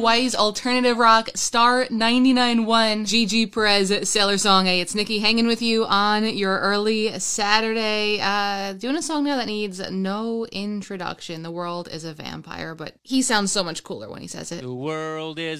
Hawaii's alternative rock star 99.1 Gigi Perez Sailor Song. Hey, it's Nikki hanging with you on your early Saturday. Doing a song now that needs no introduction. The world is a vampire, but he sounds so much cooler when he says it. The world is